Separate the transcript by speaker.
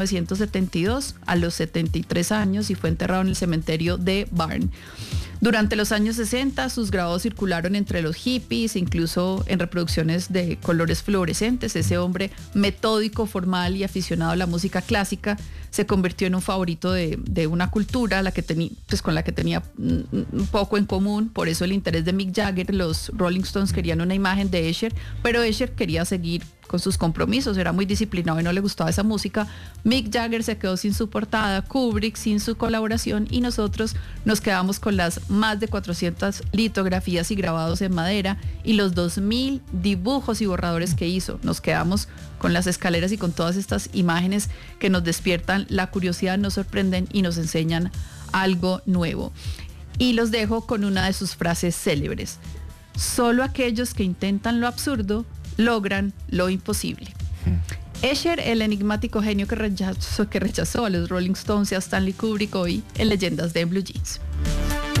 Speaker 1: 1972 a los 73 años y fue enterrado en el cementerio de Barn. Durante los años 60 sus grabados circularon entre los hippies, incluso en reproducciones de colores fluorescentes. Ese hombre metódico, formal y aficionado a la música clásica se convirtió en un favorito de una cultura con la que tenía un poco en común. Por eso el interés de Mick Jagger. Los Rolling Stones querían una imagen de Esher, pero Esher quería seguir con sus compromisos, era muy disciplinado y no le gustaba esa música. Mick Jagger se quedó sin su portada, Kubrick sin su colaboración, y nosotros nos quedamos con las más de 400 litografías y grabados en madera y los 2000 dibujos y borradores que hizo. Nos quedamos con las escaleras y con todas estas imágenes que nos despiertan la curiosidad, nos sorprenden y nos enseñan algo nuevo. Y los dejo con una de sus frases célebres: solo aquellos que intentan lo absurdo logran lo imposible. Esher, el enigmático genio que rechazó a los Rolling Stones y a Stanley Kubrick, hoy en Leyendas de Blue Jeans.